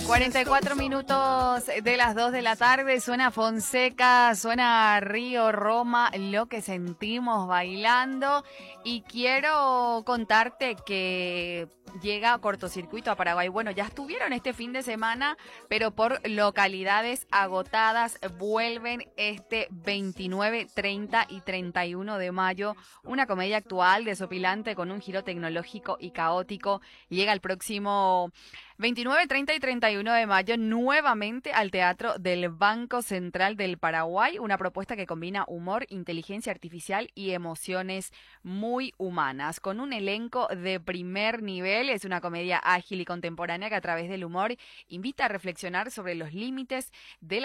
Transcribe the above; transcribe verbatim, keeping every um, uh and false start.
cuarenta y cuatro minutos de las dos de la tarde, suena Fonseca, suena Río, Roma, lo que sentimos bailando. Y quiero contarte que llega cortocircuito a Paraguay. Bueno, ya estuvieron este fin de semana, pero por localidades agotadas vuelven este veintinueve, treinta y treinta y uno de mayo. Una comedia actual desopilante con un giro tecnológico y caótico. Llega el próximo veintinueve, treinta y treinta y uno de mayo nuevamente al Teatro del Banco Central del Paraguay, una propuesta que combina humor, inteligencia artificial y emociones muy humanas, con un elenco de primer nivel. Es una comedia ágil y contemporánea que a través del humor invita a reflexionar sobre los límites de la